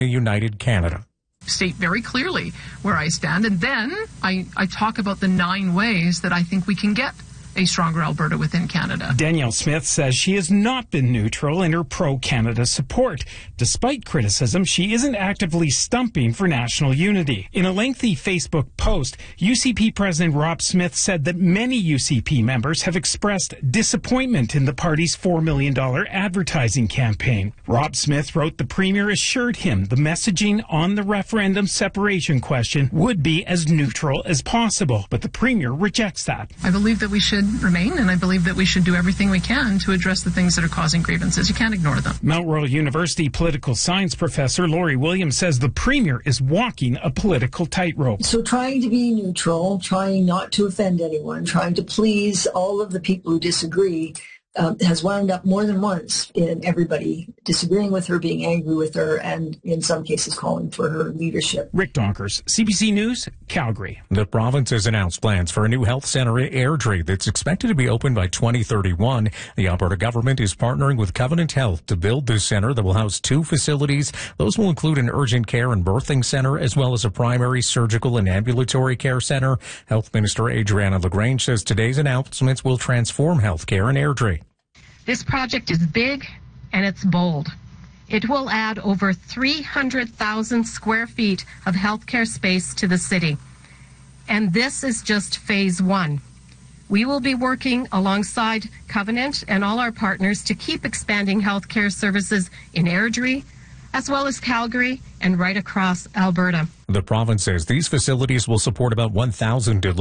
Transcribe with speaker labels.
Speaker 1: United Canada.
Speaker 2: State very clearly where I stand, and then I talk about the 9 ways that I think we can get a stronger Alberta within Canada.
Speaker 3: Danielle Smith says she has not been neutral in her pro-Canada support. Despite criticism, she isn't actively stumping for national unity. In a lengthy Facebook post, UCP President Rob Smith said that many UCP members have expressed disappointment in the party's $4 million advertising campaign. Rob Smith wrote the Premier assured him the messaging on the referendum separation question would be as neutral as possible, but the Premier rejects that.
Speaker 2: I believe that we should remain, and I believe that we should do everything we can to address the things that are causing grievances. You can't ignore them.
Speaker 3: Mount Royal University political science professor Laurie Williams says the Premier is walking a political tightrope.
Speaker 4: So trying to be neutral, trying not to offend anyone, trying to please all of the people who disagree has wound up more than once in everybody disagreeing with her, being angry with her, and in some cases calling for her leadership.
Speaker 3: Rick Donkers, CBC News, Calgary.
Speaker 1: The province has announced plans for a new health center in Airdrie that's expected to be open by 2031. The Alberta government is partnering with Covenant Health to build this center that will house 2 facilities. Those will include an urgent care and birthing center, as well as a primary, surgical, and ambulatory care center. Health Minister Adriana LaGrange says today's announcements will transform healthcare in Airdrie.
Speaker 5: This project is big and it's bold. It will add over 300,000 square feet of healthcare space to the city. And this is just phase 1. We will be working alongside Covenant and all our partners to keep expanding healthcare services in Airdrie, as well as Calgary and right across Alberta.
Speaker 1: The province says these facilities will support about 1,000